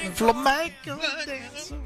Flamenco dancer.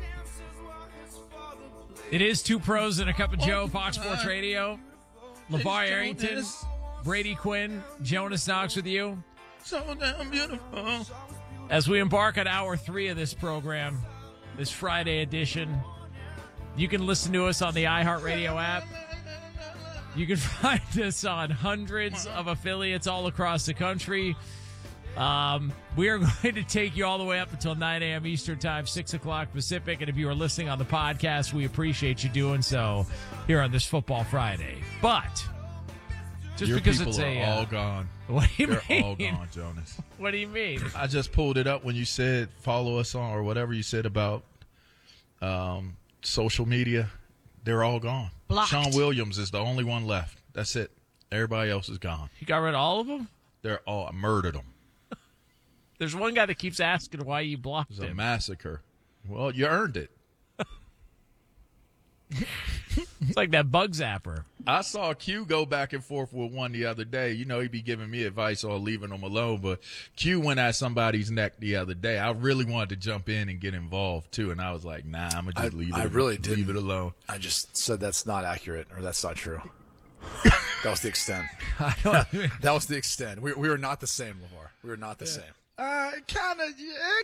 It is Two Pros and a Cup of Joe, Fox Sports Radio. LeVar Arrington, Brady Quinn, Jonas Knox with you. So damn beautiful. As we embark on hour 3 of this program, this Friday edition, you can listen to us on the iHeartRadio app. You can find us on hundreds of affiliates all across the country. We are going to take you all the way up until 9 a.m. Eastern Time, 6 o'clock Pacific. And if you are listening on the podcast, we appreciate you doing so here on this Football Friday. But just Your because people it's are all gone. What do you They're mean? all gone, Jonas. What do you mean? I just pulled it up when you said follow us on or whatever you said about social media. They're all gone. Blocked. Sean Williams is the only one left. That's it. Everybody else is gone. You got rid of all of them? They're all I murdered them. There's one guy that keeps asking why you blocked It was a him. massacre. Well, you earned it. It's like that bug zapper. I saw Q go back and forth with one the other day. You know, he'd be giving me advice on leaving him alone, but Q went at somebody's neck the other day. I really wanted to jump in and get involved, too, and I was like, nah, I'm going to just leave it alone. I just said that's not accurate, or that's not true. That was the extent. That was the extent. We were not the same, LeVar. We were not the same. Kind of.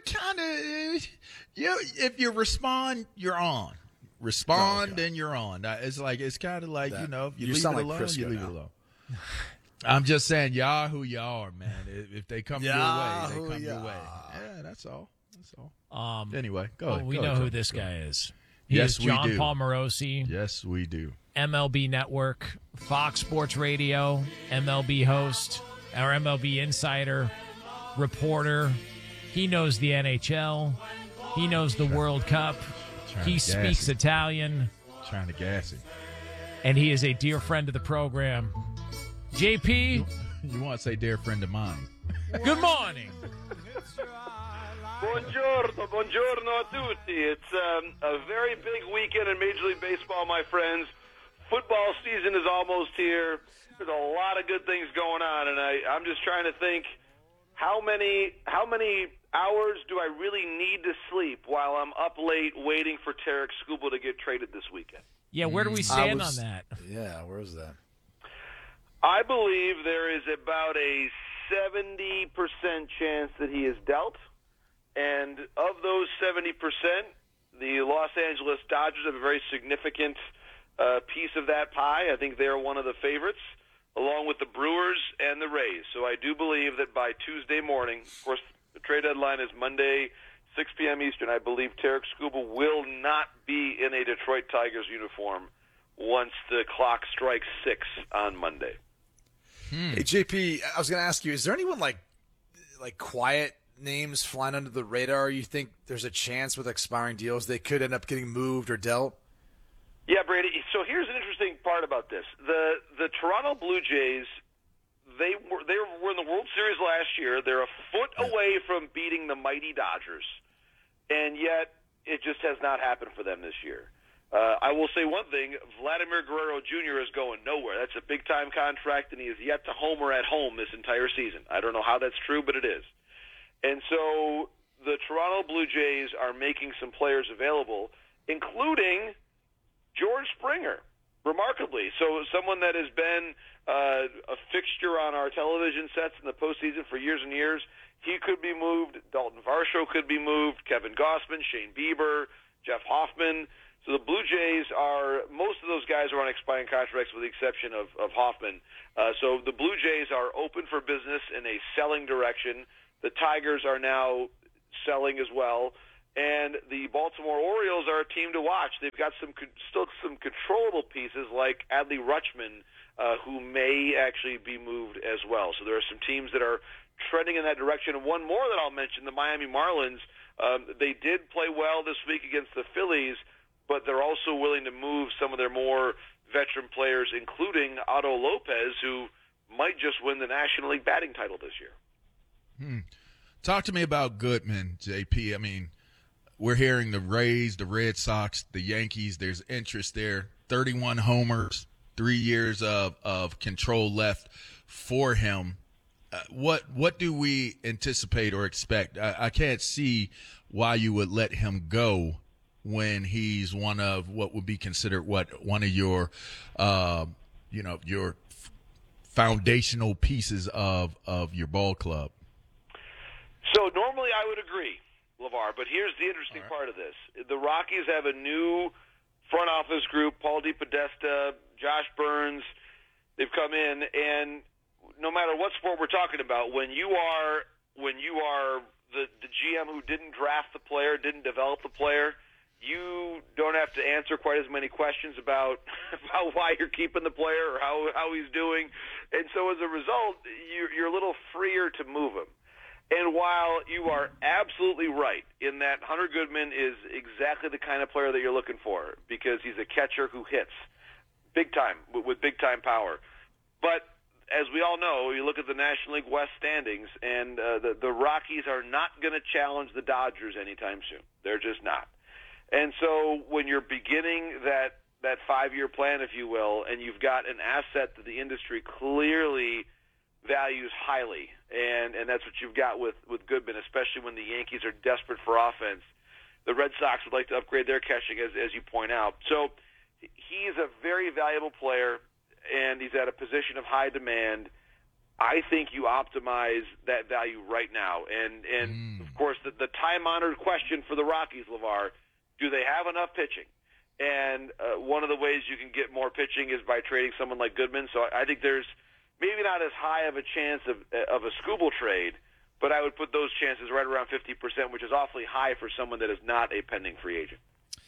If you respond, you're on. Then you're on. It's kind of like, you know, if you leave it alone, Crisco you leave it now. alone. I'm just saying, y'all who y'all are, man. If they come your way, they come your way. Yeah, that's all. Anyway, go ahead. We Go know ahead, who this Joe. guy is. He Yes, is we John do. Palmarosi, Yes, we do. MLB Network, Fox Sports Radio, MLB host, our MLB insider, reporter. He knows the NHL. He knows the World Cup. He speaks Italian. Trying to gas him. And he is a dear friend of the program. JP, You want to say dear friend of mine. good morning. Buongiorno a tutti. It's a very big weekend in Major League Baseball, my friends. Football season is almost here. There's a lot of good things going on, and I'm just trying to think how many hours do I really need to sleep while I'm up late waiting for Tarek Skubal to get traded this weekend? Yeah, where do we stand on that? Yeah, where is that? I believe there is about a 70% chance that he is dealt. And of those 70%, the Los Angeles Dodgers have a very significant piece of that pie. I think they're one of the favorites, along with the Brewers and the Rays. So I do believe that by Tuesday morning, of course, the trade deadline is Monday, 6 p.m. Eastern. I believe Tarek Skubal will not be in a Detroit Tigers uniform once the clock strikes 6 on Monday. Hey, JP, I was going to ask you, is there anyone like quiet names flying under the radar? You think there's a chance with expiring deals they could end up getting moved or dealt? Yeah, Brady. So here's an interesting part about this. The Toronto Blue Jays, they were in the World Series last year. They're a foot away from beating the mighty Dodgers, and yet it just has not happened for them this year. I will say one thing, Vladimir Guerrero Jr. is going nowhere. That's a big-time contract, and he is yet to homer at home this entire season. I don't know how that's true, but it is. And so the Toronto Blue Jays are making some players available, including George Springer, remarkably. So someone that has been a fixture on our television sets in the postseason for years and years, he could be moved. Dalton Varsho could be moved. Kevin Gossman, Shane Bieber, Jeff Hoffman. So the Blue Jays most of those guys are on expiring contracts with the exception of Hoffman. So the Blue Jays are open for business in a selling direction. The Tigers are now selling as well. And the Baltimore Orioles are a team to watch. They've got still some controllable pieces like Adley Rutschman, who may actually be moved as well. So there are some teams that are trending in that direction. And one more that I'll mention, the Miami Marlins, they did play well this week against the Phillies, but they're also willing to move some of their more veteran players, including Otto Lopez, who might just win the National League batting title this year. Talk to me about Goodman, JP. I mean, we're hearing the Rays, the Red Sox, the Yankees. There's interest there. 31 homers, 3 years of control left for him. what do we anticipate or expect? I can't see why you would let him go when he's one of what would be considered one of your, your foundational pieces of your ball club. So normally I would agree, LeVar, but here's the interesting part of this. The Rockies have a new front office group, Paul DePodesta, Josh Burns. They've come in, and no matter what sport we're talking about, when you are the GM who didn't draft the player, didn't develop the player, you don't have to answer quite as many questions about why you're keeping the player or how he's doing. And so as a result, you're a little freer to move him. And while you are absolutely right in that Hunter Goodman is exactly the kind of player that you're looking for because he's a catcher who hits big time with big time power. But as we all know, you look at the National League West standings, and the Rockies are not going to challenge the Dodgers anytime soon. They're just not. And so when you're beginning that 5-year plan, if you will, and you've got an asset that the industry clearly values highly, and that's what you've got with Goodman, especially when the Yankees are desperate for offense. The Red Sox would like to upgrade their catching, as you point out. So he's a very valuable player, and he's at a position of high demand. I think you optimize that value right now. And of course, the time-honored question for the Rockies, LeVar, do they have enough pitching? And one of the ways you can get more pitching is by trading someone like Goodman. So I think there's maybe not as high of a chance of a Skubal trade, but I would put those chances right around 50%, which is awfully high for someone that is not a pending free agent.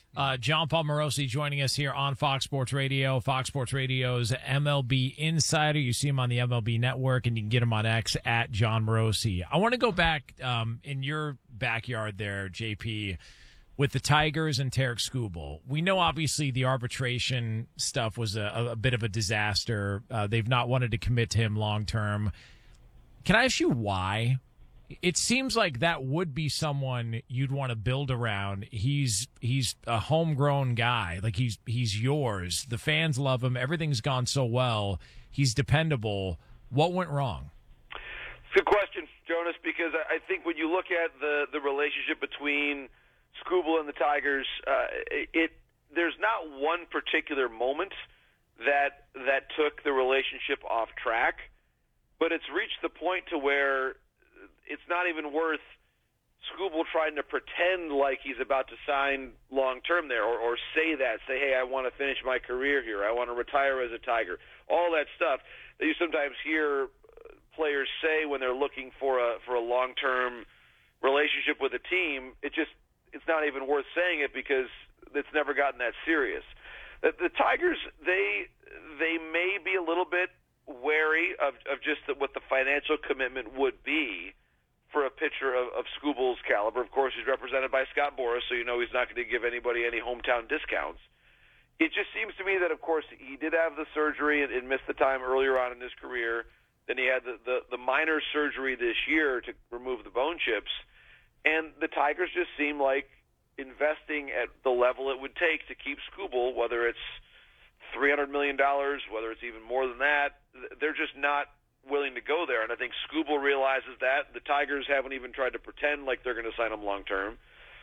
John Paul Morosi joining us here on Fox Sports Radio, Fox Sports Radio's MLB Insider. You see him on the MLB Network, and you can get him on X at John Morosi. I want to go back in your backyard there, JP, with the Tigers and Tarik Skubal. We know, obviously, the arbitration stuff was a bit of a disaster. They've not wanted to commit to him long-term. Can I ask you why? It seems like that would be someone you'd want to build around. He's a homegrown guy. Like, he's yours. The fans love him. Everything's gone so well. He's dependable. What went wrong? Good question, Jonas, because I think when you look at the relationship between Skubal and the Tigers, there's not one particular moment that took the relationship off track, but it's reached the point to where it's not even worth Skubal trying to pretend like he's about to sign long-term there or say, hey, I want to finish my career here. I want to retire as a Tiger. All that stuff that you sometimes hear players say when they're looking for a long-term relationship with a team. It's not even worth saying it because it's never gotten that serious. The Tigers, they may be a little bit wary of just what the financial commitment would be for a pitcher of Skubal's caliber. Of course, he's represented by Scott Boras, so you know he's not going to give anybody any hometown discounts. It just seems to me that, of course, he did have the surgery and missed the time earlier on in his career. Then he had the minor surgery this year to remove the bone chips. And the Tigers just seem like investing at the level it would take to keep Skubal, whether it's $300 million, whether it's even more than that, they're just not willing to go there. And I think Skubal realizes that. The Tigers haven't even tried to pretend like they're going to sign him long term.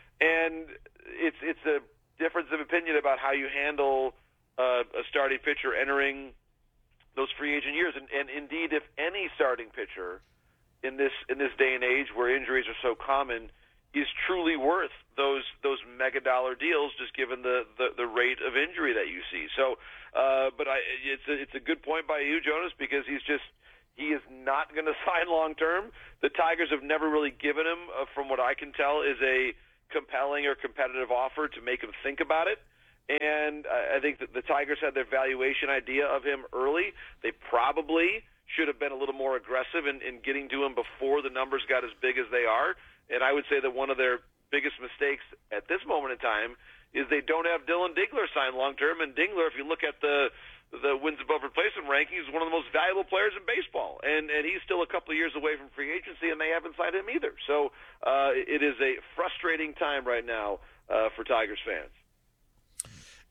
And it's a difference of opinion about how you handle a starting pitcher entering those free agent years. And indeed, if any starting pitcher in this day and age where injuries are so common is truly worth those mega dollar deals, just given the rate of injury that you see. So, but it's a good point by you, Jonas, because he is not going to sign long term. The Tigers have never really given him, from what I can tell, is a compelling or competitive offer to make him think about it. And I think that the Tigers had their valuation idea of him early. They probably should have been a little more aggressive in getting to him before the numbers got as big as they are. And I would say that one of their biggest mistakes at this moment in time is they don't have Dylan Dingler signed long-term. And Dingler, if you look at the wins above replacement ranking, is one of the most valuable players in baseball. And he's still a couple of years away from free agency, and they haven't signed him either. So it is a frustrating time right now for Tigers fans.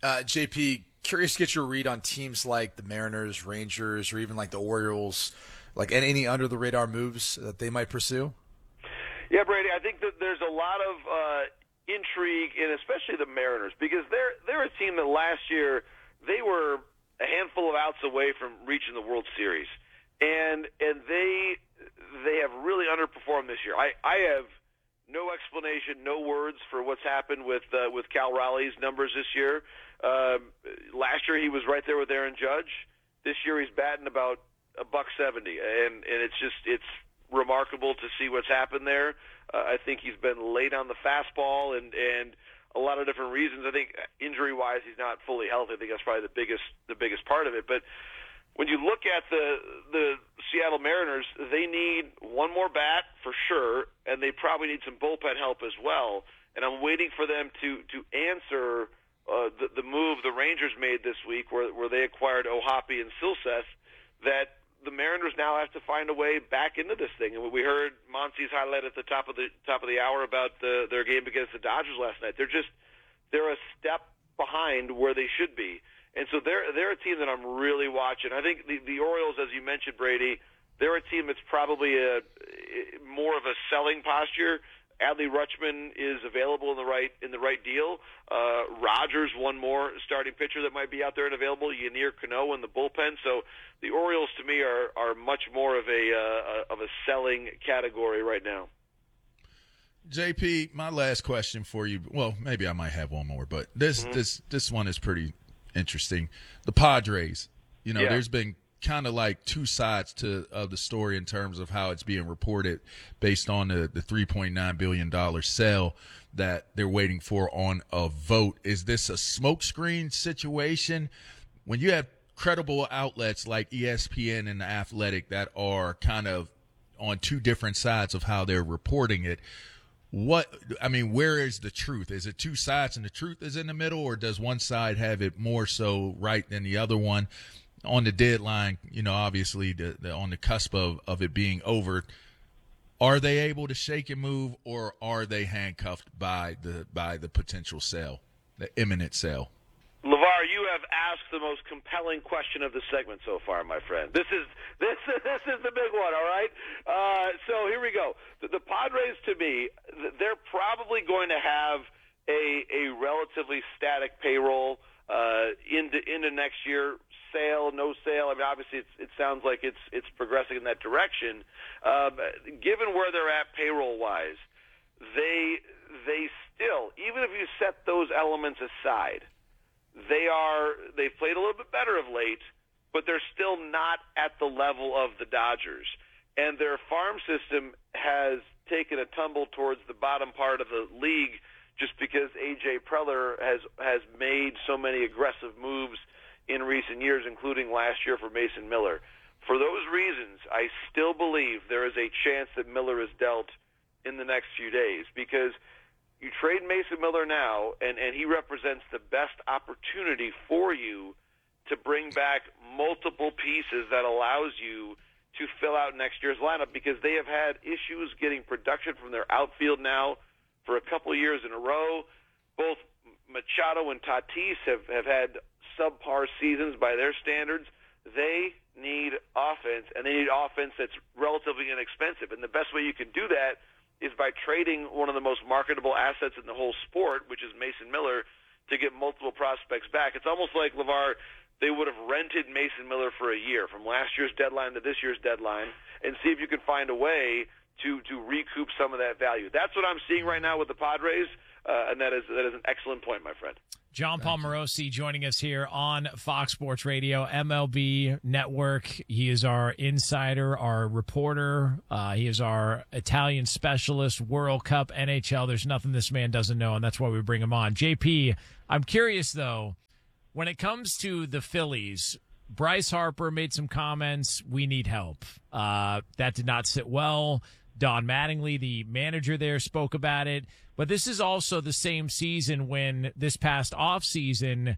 JP, curious to get your read on teams like the Mariners, Rangers, or even like the Orioles. like any under the radar moves that they might pursue? Yeah, Brady, I think that there's a lot of intrigue in especially the Mariners, because they're a team that last year they were a handful of outs away from reaching the World Series, and they have really underperformed this year. I have no explanation, no words for what's happened with Cal Raleigh's numbers this year. Last year he was right there with Aaron Judge. This year he's batting about $170, and it's remarkable to see what's happened there. I think he's been late on the fastball and a lot of different reasons. I think injury-wise he's not fully healthy. I think that's probably the biggest part of it. But when you look at the Seattle Mariners, they need one more bat for sure, and they probably need some bullpen help as well. And I'm waiting for them to answer the move the Rangers made this week, where they acquired Ohapi and Silseth, that the Mariners now have to find a way back into this thing. And we heard Monsi's highlight at the top of the hour about their game against the Dodgers last night. They're a step behind where they should be. And so they're a team that I'm really watching. I think the Orioles, as you mentioned, Brady, they're a team that's probably more of a selling posture. Adley Rutschman is available in the right deal. Rogers, one more starting pitcher that might be out there and available. Yennier Cano in the bullpen. So the Orioles, to me, are much more of a selling category right now. JP, my last question for you. Well, maybe I might have one more, but this one is pretty interesting. The Padres, there's been kind of like two sides of the story in terms of how it's being reported based on the $3.9 billion sale that they're waiting for on a vote. Is this a smokescreen situation? When you have credible outlets like ESPN and The Athletic that are kind of on two different sides of how they're reporting it, where is the truth? Is it two sides and the truth is in the middle, or does one side have it more so right than the other one? On the deadline, obviously on the cusp of it being over, are they able to shake and move, or are they handcuffed by the potential sale, the imminent sale? LeVar, you have asked the most compelling question of the segment so far, my friend. This is the big one, all right? So here we go. The Padres, to me, they're probably going to have a relatively static payroll into next year. Sale, no sale. I mean, obviously, it sounds like it's progressing in that direction. Given where they're at payroll-wise, they still, even if you set those elements aside, they've played a little bit better of late, but they're still not at the level of the Dodgers. And their farm system has taken a tumble towards the bottom part of the league just because A.J. Preller has made so many aggressive moves in recent years, including last year for Mason Miller. For those reasons, I still believe there is a chance that Miller is dealt in the next few days, because you trade Mason Miller now, and he represents the best opportunity for you to bring back multiple pieces that allows you to fill out next year's lineup, because they have had issues getting production from their outfield now for a couple of years in a row. Both Machado and Tatis have had subpar seasons by their standards. They need offense, and they need offense that's relatively inexpensive. And the best way you can do that is by trading one of the most marketable assets in the whole sport, which is Mason Miller, to get multiple prospects back. It's almost like, LeVar, they would have rented Mason Miller for a year, from last year's deadline to this year's deadline, and see if you can find a way to recoup some of that value. That's what I'm seeing right now with the Padres, and that is an excellent point, my friend. John Paul Morosi joining us here on Fox Sports Radio, MLB Network. He is our insider, our reporter. He is our Italian specialist, World Cup, NHL. There's nothing this man doesn't know, and that's why we bring him on. JP, I'm curious, though, when it comes to the Phillies, Bryce Harper made some comments, we need help. That did not sit well. Don Mattingly, the manager there, spoke about it. But this is also the same season when this past offseason,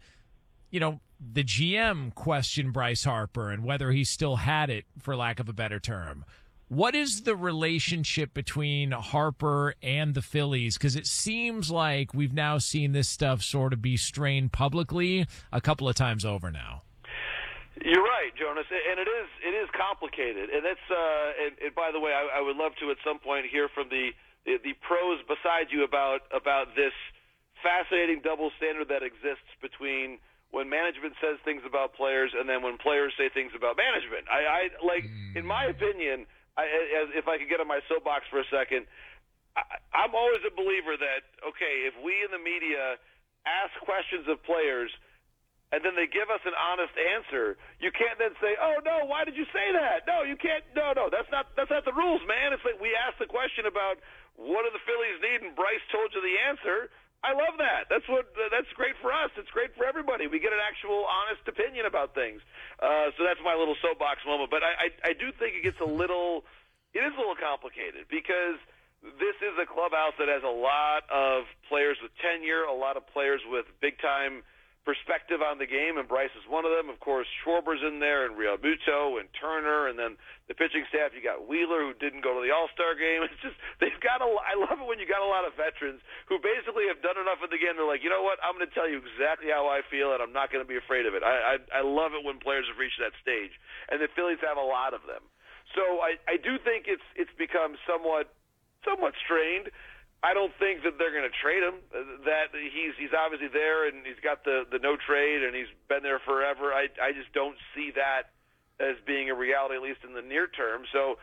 the GM questioned Bryce Harper and whether he still had it, for lack of a better term. What is the relationship between Harper and the Phillies? Because it seems like we've now seen this stuff sort of be strained publicly a couple of times over now. You're right, Jonas, and it is complicated, and that's and by the way, I would love to at some point hear from the pros beside you about this fascinating double standard that exists between when management says things about players and then when players say things about management. I like, in my opinion, if I could get on my soapbox for a second, I'm always a believer that, okay, if we in the media ask questions of players and then they give us an honest answer, you can't then say, oh, no, why did you say that? No, you can't. No, that's not the rules, man. It's like we asked the question about what do the Phillies need, and Bryce told you the answer. I love that. That's great for us. It's great for everybody. We get an actual honest opinion about things. So that's my little soapbox moment. But I do think it is a little complicated because this is a clubhouse that has a lot of players with tenure, a lot of players with big-time perspective on the game, and Bryce is one of them. Of course, Schwarber's in there, and Realmuto, and Turner, and then the pitching staff. You got Wheeler, who didn't go to the All-Star game. It's just I love it when you got a lot of veterans who basically have done enough in the game. They're like, you know what? I'm going to tell you exactly how I feel, and I'm not going to be afraid of it. I love it when players have reached that stage, and the Phillies have a lot of them. So I do think it's become somewhat strained. I don't think that they're going to trade him. That he's obviously there, and he's got the no trade, and he's been there forever. I just don't see that as being a reality, at least in the near term. So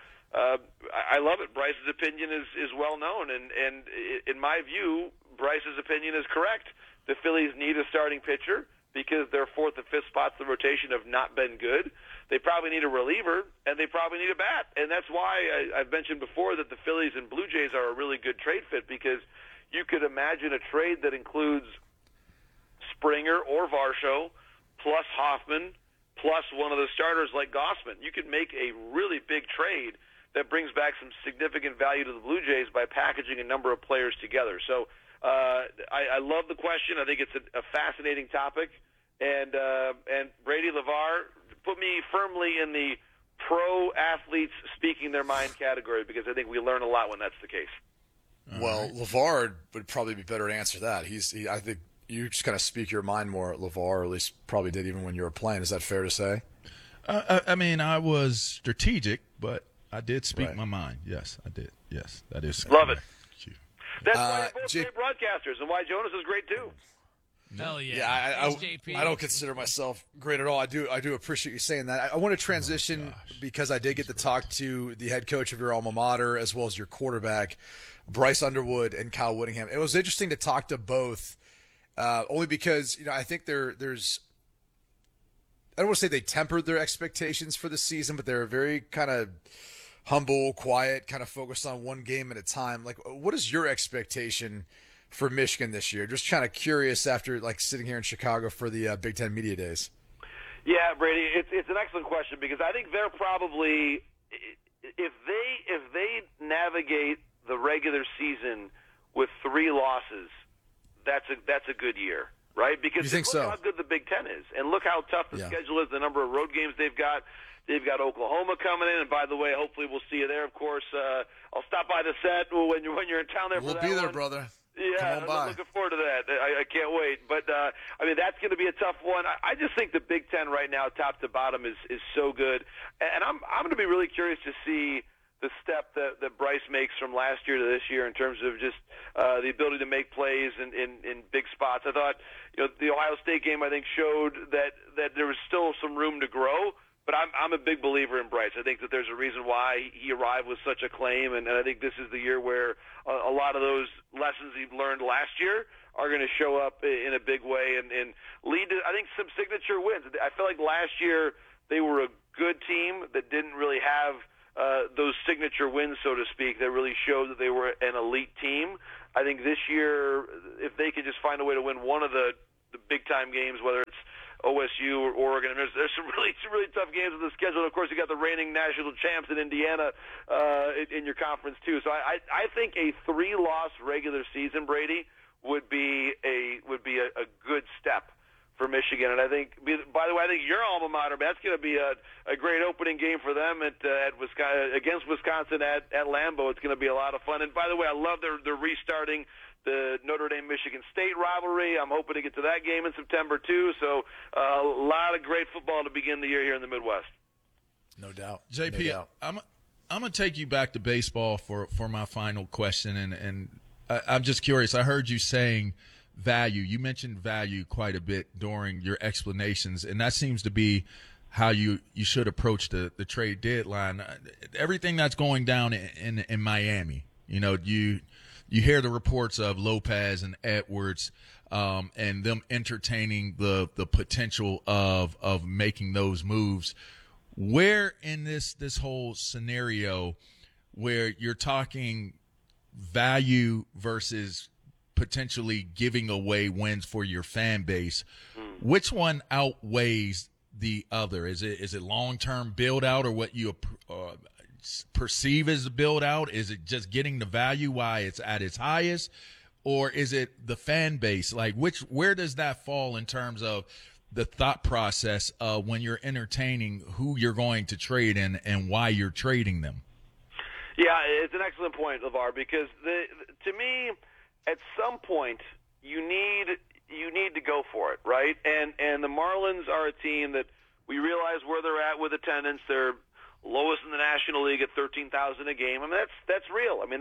I love it. Bryce's opinion is well known, and in my view, Bryce's opinion is correct. The Phillies need a starting pitcher because their fourth and fifth spots in the rotation have not been good. They probably need a reliever, and they probably need a bat. And that's why I've mentioned before that the Phillies and Blue Jays are a really good trade fit, because you could imagine a trade that includes Springer or Varsho plus Hoffman plus one of the starters like Gausman. You could make a really big trade that brings back some significant value to the Blue Jays by packaging a number of players together. So I love the question. I think it's a fascinating topic. And Brady LeVar put me firmly in the pro athletes speaking their mind category, because I think we learn a lot when that's the case. Well, LeVar would probably be better to answer that. I think you just kind of speak your mind more at LeVar, or at least probably did even when you were playing. Is that fair to say? I mean, I was strategic, but I did speak my mind. Yes, I did. Yes, that is love it. Cute. That's why you're both great broadcasters, and why Jonas is great too. Hell yeah! Yeah, I don't consider myself great at all. I do appreciate you saying that. I want to transition because I did get to talk to the head coach of your alma mater as well as your quarterback, Bryce Underwood and Kyle Whittingham. It was interesting to talk to both, only because I think there's. I don't want to say they tempered their expectations for the season, but they're very kind of humble, quiet, kind of focused on one game at a time. Like, what is your expectation for Michigan this year? Just kind of curious after sitting here in Chicago for the Big Ten Media Days. Yeah, Brady, it's an excellent question, because I think they're probably, if they navigate the regular season with 3 losses, that's a good year, right? Because look how good the Big Ten is, and look how tough the schedule is, the number of road games they've got. They've got Oklahoma coming in, and by the way, hopefully we'll see you there. Of course, I'll stop by the set when you're in town there. We'll be there, brother. Yeah, I'm looking forward to that. I can't wait. But, I mean, that's going to be a tough one. I just think the Big Ten right now, top to bottom, is so good. And I'm going to be really curious to see the step that Bryce makes from last year to this year in terms of just the ability to make plays in big spots. I thought, the Ohio State game, I think, showed that there was still some room to grow. But I'm a big believer in Bryce. I think that there's a reason why he arrived with such a claim, and I think this is the year where a lot of those lessons he learned last year are going to show up in a big way and lead to, I think, some signature wins. I feel like last year they were a good team that didn't really have those signature wins, so to speak, that really showed that they were an elite team. I think this year, if they could just find a way to win one of the big-time games, whether it's OSU or Oregon. There's some really tough games on the schedule. And of course, you got the reigning national champs in Indiana in your conference too. So I think a 3-loss regular season, Brady, would be a good step for Michigan. And I think, by the way, I think your alma mater, that's going to be a great opening game for them at Wisconsin, against Wisconsin at Lambeau. It's going to be a lot of fun. And by the way, I love they're restarting the Notre Dame-Michigan State rivalry. I'm hoping to get to that game in September, too. So a lot of great football to begin the year here in the Midwest. No doubt. JP, no doubt. I'm going to take you back to baseball for my final question, and I'm just curious. I heard you saying value. You mentioned value quite a bit during your explanations, and that seems to be how you should approach the trade deadline. Everything that's going down in Miami, you hear the reports of Lopez and Edwards and them entertaining the potential of making those moves. Where in this whole scenario where you're talking value versus potentially giving away wins for your fan base, which one outweighs the other? Is it long-term build-out, or what you perceive as a build-out? Is it just getting the value while it's at its highest, or is it the fan base? Like, where does that fall in terms of the thought process when you're entertaining who you're going to trade in and why you're trading them? Yeah, it's an excellent point, LeVar, because to me, at some point, you need to go for it, right? And the Marlins are a team that we realize where they're at with attendance. They're lowest in the National League at 13,000 a game. I mean, that's real. I mean,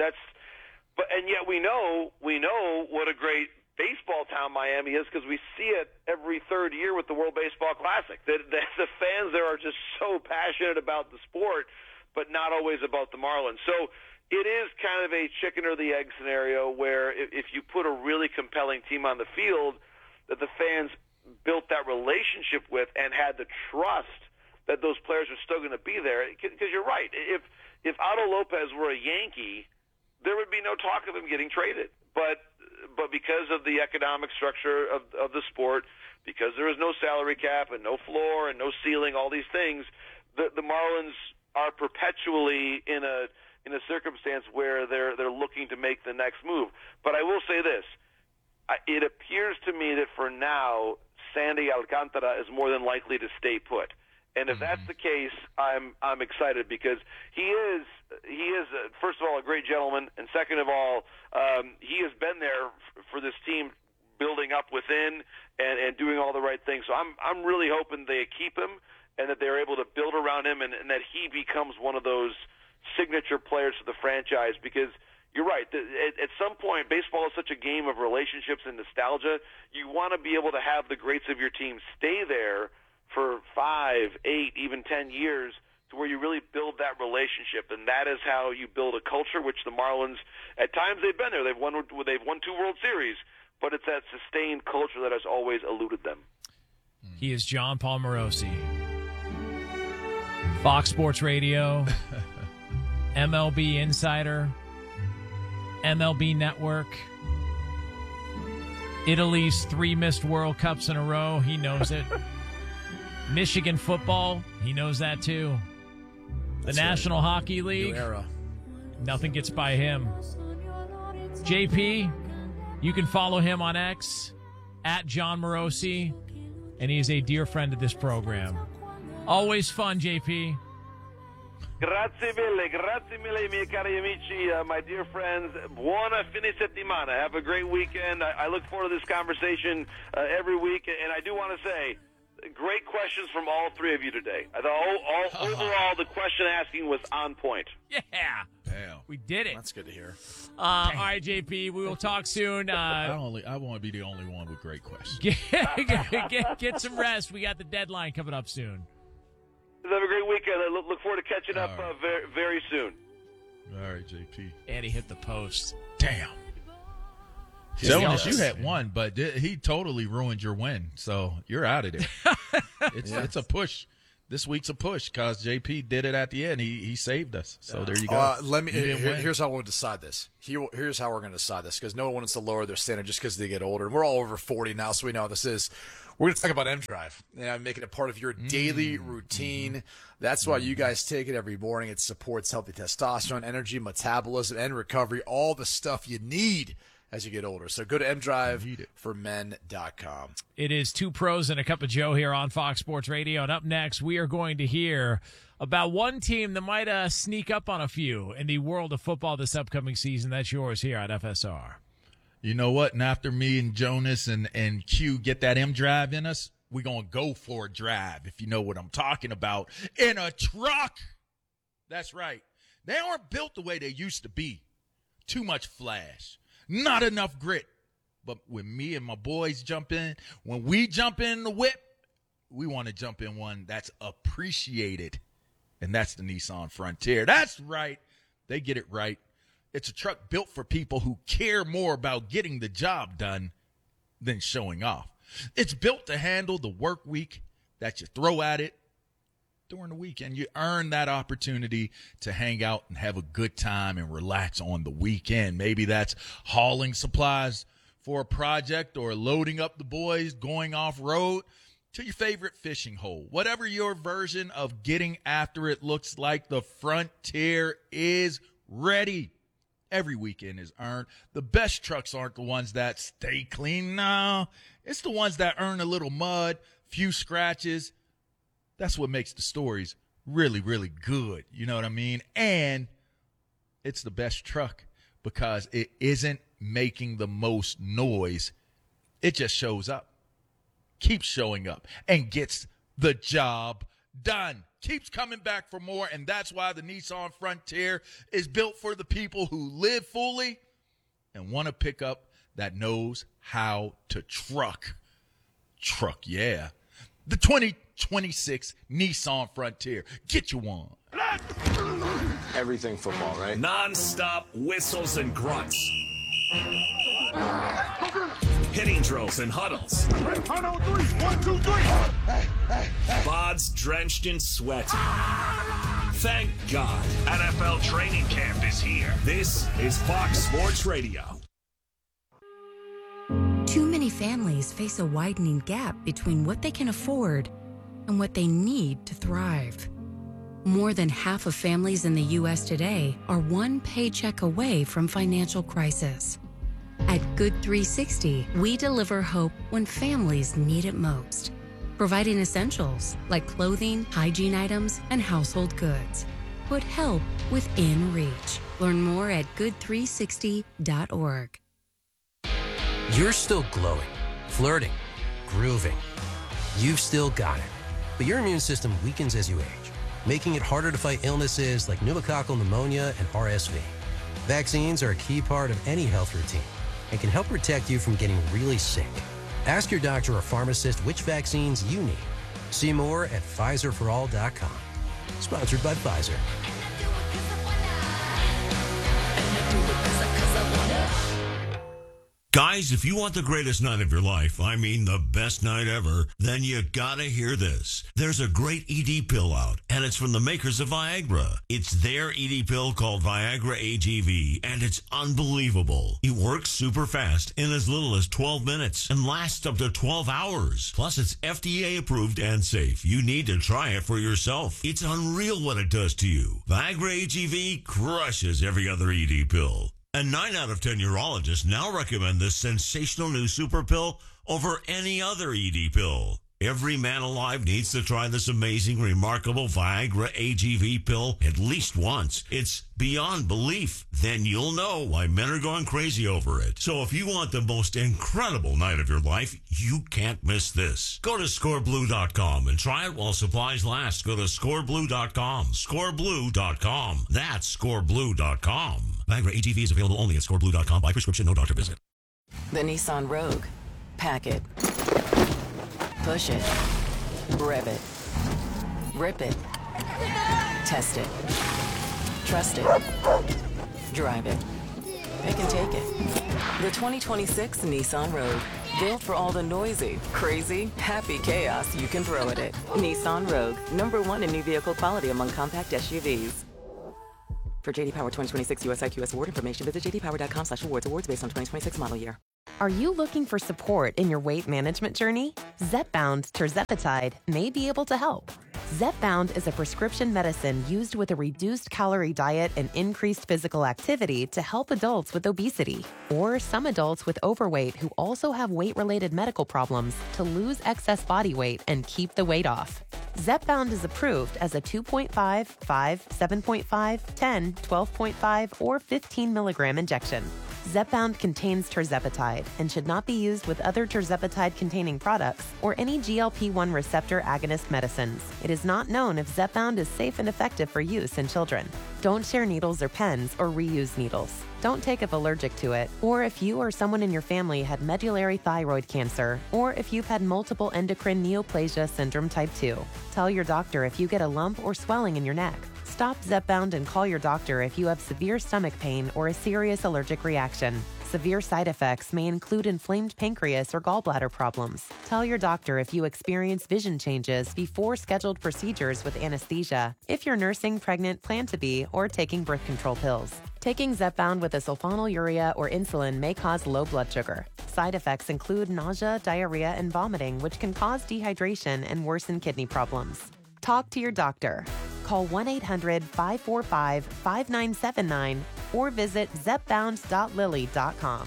and yet we know what a great baseball town Miami is, because we see it every third year with the World Baseball Classic. The fans there are just so passionate about the sport, but not always about the Marlins. So it is kind of a chicken or the egg scenario where if you put a really compelling team on the field that the fans built that relationship with and had the trust that those players are still going to be there. Because you're right. If Otto Lopez were a Yankee, there would be no talk of him getting traded. But because of the economic structure of the sport, because there is no salary cap and no floor and no ceiling, all these things, the Marlins are perpetually in a circumstance where they're looking to make the next move. But I will say this: it appears to me that for now, Sandy Alcantara is more than likely to stay put. And if that's the case, I'm excited, because he is first of all a great gentleman, and second of all, he has been there for this team, building up within and doing all the right things. So I'm really hoping they keep him and that they're able to build around him and that he becomes one of those signature players for the franchise. Because you're right, at some point, baseball is such a game of relationships and nostalgia. You want to be able to have the greats of your team stay there for 5, 8, even 10 years, to where you really build that relationship, and that is how you build a culture. Which the Marlins, at times, they've been there. They've won 2 World Series, but it's that sustained culture that has always eluded them. He is John Paul Morosi, Fox Sports Radio, MLB Insider, MLB Network, Italy's 3 missed World Cups in a row. He knows it. Michigan football, he knows that too. The National Hockey League, New era. Nothing gets by him. JP, you can follow him on X, at John Morosi, and he's a dear friend of this program. Always fun, JP. Grazie mille, miei cari amici, my dear friends. Buona fine settimana. Have a great weekend. I look forward to this conversation every week, and I do want to say, great questions from all 3 of you today. Overall, the question asking was on point. Yeah. Damn. We did it. That's good to hear. All right, JP, we will talk soon. I want to be the only one with great questions. Get some rest. We got the deadline coming up soon. Have a great weekend. I look forward to catching up very, very soon. All right, JP. And he hit the post. Damn. Jonas, you had one, but he totally ruined your win, so you're out of there. It's a push. This week's a push because JP did it at the end. He saved us. So there you go. Here's how we'll decide this. Here's how we're going to decide this, because no one wants to lower their standard just because they get older. And we're all over 40 now, so we know how this is. We're going to talk about M-Drive, making it part of your daily routine. That's why you guys take it every morning. It supports healthy testosterone, energy, metabolism, and recovery, all the stuff you need as you get older. So go to mdriveformen.com. It is Two Pros and a Cup of Joe here on Fox Sports Radio. And up next, we are going to hear about one team that might sneak up on a few in the world of football this upcoming season. That's yours here on FSR. You know what? And after me and Jonas and Q get that M drive in us, we're going to go for a drive, if you know what I'm talking about, in a truck. That's right. They aren't built the way they used to be. Too much flash. Not enough grit. But when me and my boys jump in, when we jump in the whip, we want to jump in one that's appreciated. And that's the Nissan Frontier. That's right. They get it right. It's a truck built for people who care more about getting the job done than showing off. It's built to handle the work week that you throw at it during the weekend. You earn that opportunity to hang out and have a good time and relax on the weekend. Maybe that's hauling supplies for a project or loading up the boys going off-road to your favorite fishing hole. Whatever your version of getting after it looks like, the Frontier is ready. Every weekend is earned. The best trucks aren't the ones that stay clean. No, it's the ones that earn a little mud, few scratches. That's what makes the stories really, really good. You know what I mean? And it's the best truck because it isn't making the most noise. It just shows up, keeps showing up, and gets the job done. Keeps coming back for more, and that's why the Nissan Frontier is built for the people who live fully and want to pick up that knows how to truck. Truck, yeah. The 2026 Nissan Frontier. Get you one. Everything football, right? Non-stop whistles and grunts. Hitting drills and huddles. 1, 2, 3. Bods drenched in sweat. Thank God. NFL training camp is here. This is Fox Sports Radio. Too many families face a widening gap between what they can afford and what they need to thrive. More than half of families in the U.S. today are one paycheck away from financial crisis. At Good 360, we deliver hope when families need it most, providing essentials like clothing, hygiene items, and household goods. Put help within reach. Learn more at good360.org. You're still glowing, flirting, grooving. You've still got it. But your immune system weakens as you age, making it harder to fight illnesses like pneumococcal pneumonia and RSV. Vaccines are a key part of any health routine and can help protect you from getting really sick. Ask your doctor or pharmacist which vaccines you need. See more at PfizerForAll.com. Sponsored by Pfizer. Guys, if you want the greatest night of your life, I mean the best night ever, then you gotta hear this. There's a great ED pill out, and it's from the makers of Viagra. It's their ED pill called Viagra AGV, and it's unbelievable. It works super fast in as little as 12 minutes and lasts up to 12 hours. Plus, it's FDA approved and safe. You need to try it for yourself. It's unreal what it does to you. Viagra AGV crushes every other ED pill. And 9 out of 10 urologists now recommend this sensational new super pill over any other ED pill. Every man alive needs to try this amazing, remarkable Viagra AGV pill at least once. It's beyond belief. Then you'll know why men are going crazy over it. So if you want the most incredible night of your life, you can't miss this. Go to scoreblue.com and try it while supplies last. Go to scoreblue.com. Scoreblue.com. That's scoreblue.com. Viagra AGV is available only at scoreblue.com by prescription, no doctor visit. The Nissan Rogue. Pack it. Push it. Rev it. Rip it. Test it. Trust it. Drive it. It can take it. The 2026 Nissan Rogue. Built for all the noisy, crazy, happy chaos you can throw at it. Nissan Rogue. #1 in new vehicle quality among compact SUVs. For JD Power 2026 US IQS award information, visit jdpower.com/awards. Awards based on 2026 model year. Are you looking for support in your weight management journey? Zepbound tirzepatide may be able to help. Zepbound is a prescription medicine used with a reduced calorie diet and increased physical activity to help adults with obesity, or some adults with overweight who also have weight-related medical problems to lose excess body weight and keep the weight off. Zepbound is approved as a 2.5, 5, 7.5, 10, 12.5, or 15 milligram injection. Zepbound contains tirzepatide and should not be used with other tirzepatide-containing products or any GLP-1 receptor agonist medicines. It is not known if Zepbound is safe and effective for use in children. Don't share needles or pens or reuse needles. Don't take if allergic to it, or if you or someone in your family had medullary thyroid cancer, or if you've had multiple endocrine neoplasia syndrome type 2. Tell your doctor if you get a lump or swelling in your neck. Stop Zepbound and call your doctor if you have severe stomach pain or a serious allergic reaction. Severe side effects may include inflamed pancreas or gallbladder problems. Tell your doctor if you experience vision changes before scheduled procedures with anesthesia, if you're nursing, pregnant, plan to be, or taking birth control pills. Taking Zepbound with a sulfonylurea or insulin may cause low blood sugar. Side effects include nausea, diarrhea, and vomiting, which can cause dehydration and worsen kidney problems. Talk to your doctor. Call 1-800-545-5979 or visit zepbound.lily.com.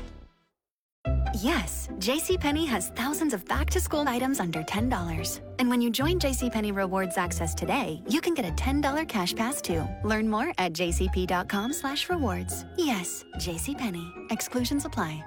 Yes, JCPenney has thousands of back-to-school items under $10. And when you join JCPenney Rewards Access today, you can get a $10 cash pass too. Learn more at jcp.com/rewards. Yes, JCPenney. Exclusions apply.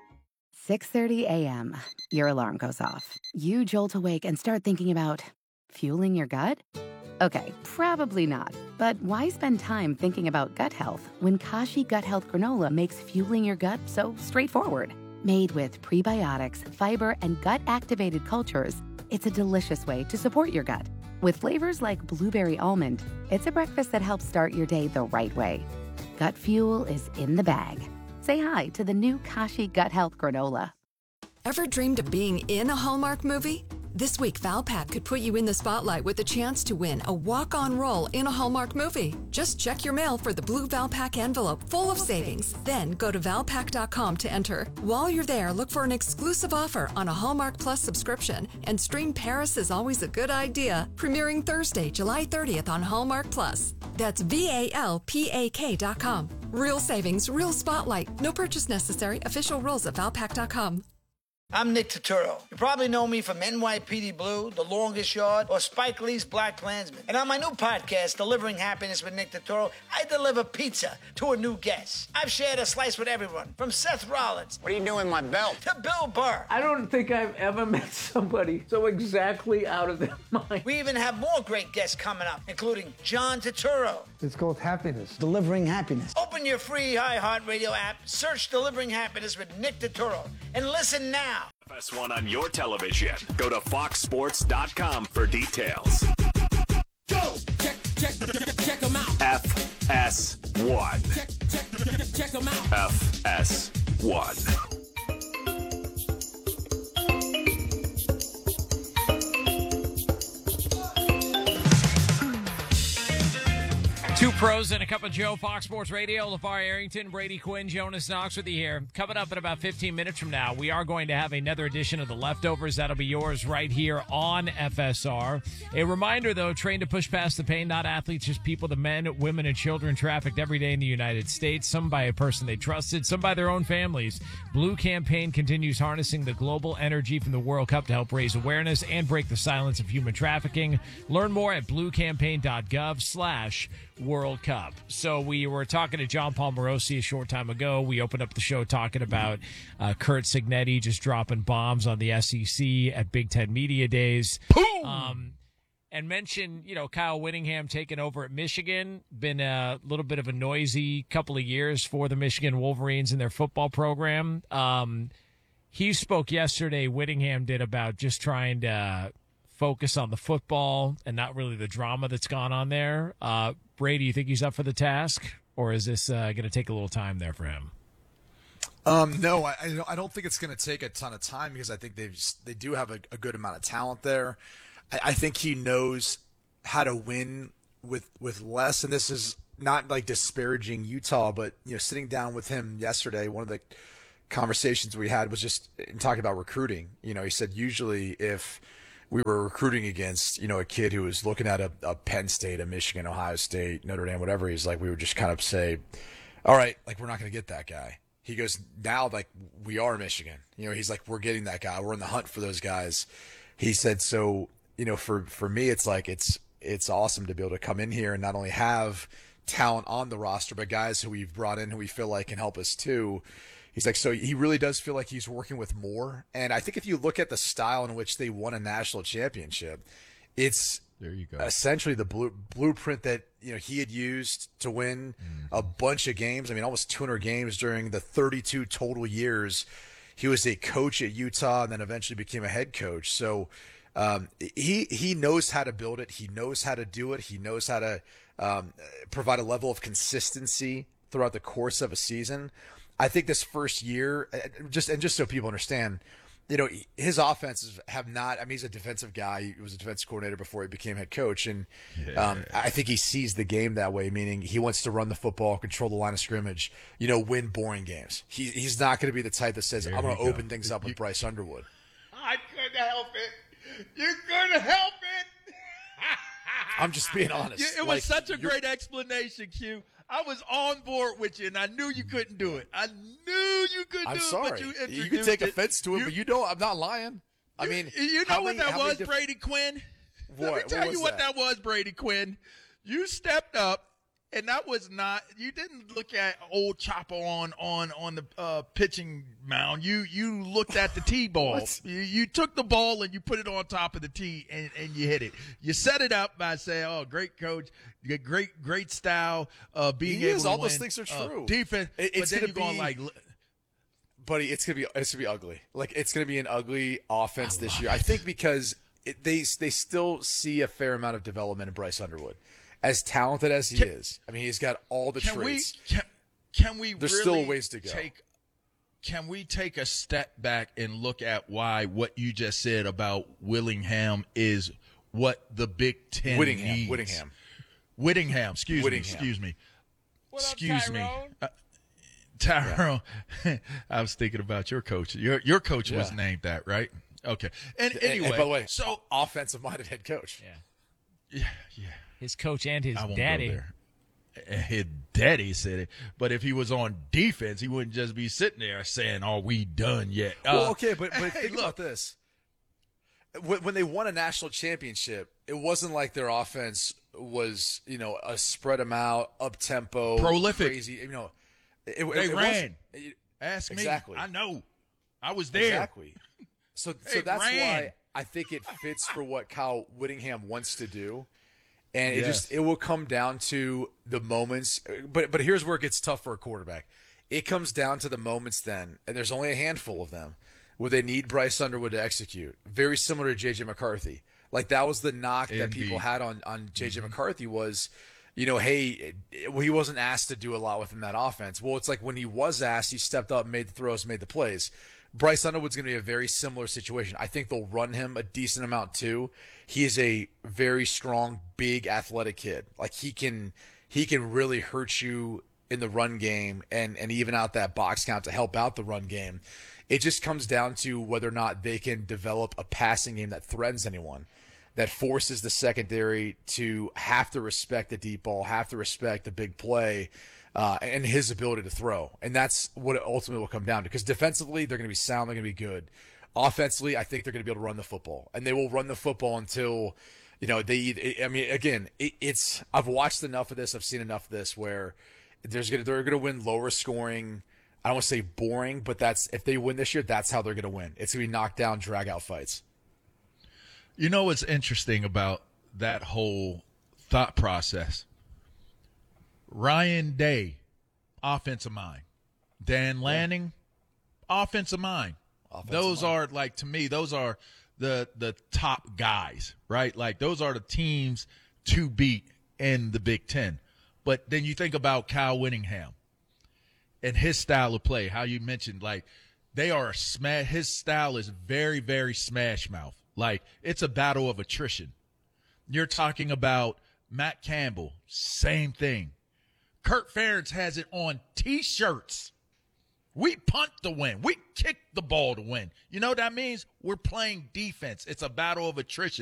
6:30 a.m. Your alarm goes off. You jolt awake and start thinking about fueling your gut? Okay, probably not. But why spend time thinking about gut health when Kashi Gut Health Granola makes fueling your gut so straightforward? Made with prebiotics, fiber, and gut-activated cultures, it's a delicious way to support your gut. With flavors like blueberry almond, it's a breakfast that helps start your day the right way. Gut fuel is in the bag. Say hi to the new Kashi Gut Health Granola. Ever dreamed of being in a Hallmark movie? This week, Valpak could put you in the spotlight with a chance to win a walk-on role in a Hallmark movie. Just check your mail for the blue Valpak envelope full of savings. Then go to Valpak.com to enter. While you're there, look for an exclusive offer on a Hallmark Plus subscription and stream Paris is Always a Good Idea, premiering Thursday, July 30th on Hallmark Plus. That's VALPAK.com. Real savings, real spotlight. No purchase necessary. Official rules at Valpak.com. I'm Nick Turturro. You probably know me from NYPD Blue, The Longest Yard, or Spike Lee's Black Klansman. And on my new podcast, Delivering Happiness with Nick Turturro, I deliver pizza to a new guest. I've shared a slice with everyone, from Seth Rollins. What are you doing with my belt? To Bill Burr. I don't think I've ever met somebody so exactly out of their mind. We even have more great guests coming up, including John Turturro. It's called Happiness. Delivering Happiness. Open your free iHeartRadio app, search Delivering Happiness with Nick Turturro, and listen now. FS1 on your television. Go to foxsports.com for details. Go! Check them out. FS1. Check them out. FS1. Two pros and a cup of Joe, Fox Sports Radio. LeVar Arrington, Brady Quinn, Jonas Knox with you here. Coming up in about 15 minutes from now, we are going to have another edition of The Leftovers. That'll be yours right here on FSR. A reminder, though, trained to push past the pain, not athletes, just people, the men, women, and children trafficked every day in the United States, some by a person they trusted, some by their own families. Blue Campaign continues harnessing the global energy from the World Cup to help raise awareness and break the silence of human trafficking. Learn more at bluecampaign.gov/World Cup. So we were talking to John Palmarosi a short time ago. We opened up the show talking about Curt Cignetti just dropping bombs on the SEC at Big Ten Media Days. And mentioned, Kyle Whittingham taking over at Michigan. Been a little bit of a noisy couple of years for the Michigan Wolverines and their football program. He spoke yesterday, Whittingham did, about just trying to focus on the football and not really the drama that's gone on there. Brady, you think he's up for the task, or is this going to take a little time there for him? No, I don't think it's going to take a ton of time because I think they do have a good amount of talent there. I think he knows how to win with less, and this is not like disparaging Utah, but sitting down with him yesterday, one of the conversations we had was just talking about recruiting. He said usually if we were recruiting against, a kid who was looking at a Penn State, a Michigan, Ohio State, Notre Dame, whatever. He's like, we would just kind of say, all right, like, we're not going to get that guy. He goes, now, like, we are Michigan. He's like, we're getting that guy. We're in the hunt for those guys. He said, so, for me, it's like, it's awesome to be able to come in here and not only have talent on the roster, but guys who we've brought in who we feel like can help us too. He's like, so he really does feel like he's working with more. And I think if you look at the style in which they won a national championship, it's there you go. Essentially the blueprint that he had used to win a bunch of games. I mean, almost 200 games during the 32 total years he was a coach at Utah and then eventually became a head coach. So he knows how to build it. He knows how to do it. He knows how to provide a level of consistency throughout the course of a season. I think this first year, just so people understand, his offenses have not. I mean, he's a defensive guy. He was a defensive coordinator before he became head coach, and I think he sees the game that way. Meaning, he wants to run the football, control the line of scrimmage, win boring games. He's not going to be the type that says, "I'm going to open things up with Bryce Underwood." I couldn't help it. You couldn't help it. I'm just being honest. It was such a great explanation, Q. I was on board with you, and I knew you couldn't do it. I knew you couldn't do sorry. it, but you can take offense to it, but I'm not lying. I mean, you know what that was, Brady Quinn? What? Let me tell you what that was, Brady Quinn. You stepped up, and that was not – you didn't look at old Chopper on the pitching mound. You looked at the tee ball. You took the ball and you put it on top of the tee, and you hit it. You set it up by saying, oh, great coach, great style of being able to all win. those things are true. Defense. It's going going to be – buddy, it's gonna be ugly. Like, it's gonna be an ugly offense this year. I think because they still see a fair amount of development in Bryce Underwood. As talented as he is, I mean, he's got all the traits. Can we? There's really still a ways to go. Can we take a step back and look at why what you just said about Willingham is what the Big Ten needs? Whittingham. Excuse me. Tyrone. Yeah. I was thinking about your coach. Your coach was named that, right? Okay. And anyway, and by the way, so offensive-minded head coach. Yeah. His coach and his daddy. His daddy said it. But if he was on defense, he wouldn't just be sitting there saying, "Are we done yet?" Okay, but think about this. When they won a national championship, it wasn't like their offense was, a spread them out, up tempo, prolific, crazy. They ran. Ask me. Exactly. I know. I was there. Exactly. So that's why I think it fits for what Kyle Whittingham wants to do. And it will come down to the moments. But here's where it gets tough for a quarterback. It comes down to the moments then, and there's only a handful of them, where they need Bryce Underwood to execute. Very similar to J.J. McCarthy. Like, that was the knock that people had on J.J. McCarthy was, hey, he wasn't asked to do a lot within that offense. Well, it's like when he was asked, he stepped up, made the throws, made the plays. Bryce Underwood's going to be a very similar situation. I think they'll run him a decent amount too. He is a very strong, big, athletic kid. Like, he can really hurt you in the run game and even out that box count to help out the run game. It just comes down to whether or not they can develop a passing game that threatens anyone, that forces the secondary to have to respect the deep ball, have to respect the big play, and his ability to throw. And that's what it ultimately will come down to. Because defensively, they're going to be sound, they're going to be good. Offensively, I think they're going to be able to run the football. And they will run the football until, I've watched enough of this, I've seen enough of this where they're going to win lower scoring. I don't want to say boring, but if they win this year, that's how they're going to win. It's going to be knockdown, drag-out fights. You know what's interesting about that whole thought process? Ryan Day, offensive mind. Dan Lanning, offensive mind. Those are, like, to me, those are the top guys, right? Like, those are the teams to beat in the Big Ten. But then you think about Kyle Whittingham and his style of play, how you mentioned, like, they are his style is very, very smash mouth. Like, it's a battle of attrition. You're talking about Matt Campbell, same thing. Kurt Ferentz has it on T-shirts. We punt to win. We kick the ball to win. You know what that means? We're playing defense. It's a battle of attrition.